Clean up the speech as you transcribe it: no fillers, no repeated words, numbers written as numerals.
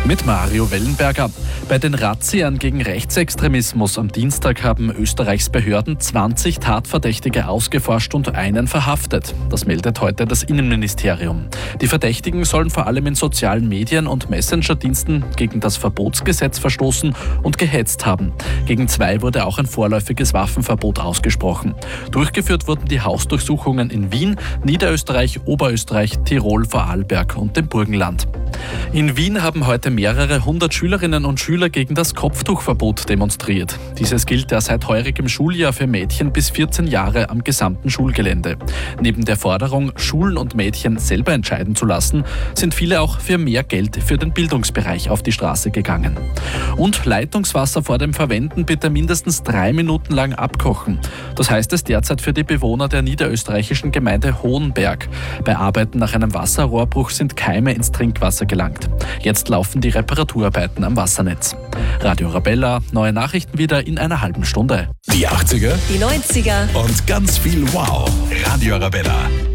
Mit Mario Wellenberger. Bei den Razzian gegen Rechtsextremismus am Dienstag haben Österreichs Behörden 20 Tatverdächtige ausgeforscht und einen verhaftet. Das meldet heute das Innenministerium. Die Verdächtigen sollen vor allem in sozialen Medien und Messenger-Diensten gegen das Verbotsgesetz verstoßen und gehetzt haben. Gegen 2 wurde auch ein vorläufiges Waffenverbot ausgesprochen. Durchgeführt wurden die Hausdurchsuchungen in Wien, Niederösterreich, Oberösterreich, Tirol, Vorarlberg und dem Burgenland. In Wien haben heute mehrere hundert Schülerinnen und Schüler gegen das Kopftuchverbot demonstriert. Dieses gilt ja seit heurigem Schuljahr für Mädchen bis 14 Jahre am gesamten Schulgelände. Neben der Forderung, Schulen und Mädchen selber entscheiden zu lassen, sind viele auch für mehr Geld für den Bildungsbereich auf die Straße gegangen. Und Leitungswasser vor dem Verwenden bitte mindestens 3 Minuten lang abkochen. Das heißt es derzeit für die Bewohner der niederösterreichischen Gemeinde Hohenberg. Bei Arbeiten nach einem Wasserrohrbruch sind Keime ins Trinkwasser gelangt. Jetzt laufen die Reparaturarbeiten am Wassernetz. Radio Arabella, neue Nachrichten wieder in einer halben Stunde. Die 80er, Die 90er und ganz viel Wow. Radio Arabella.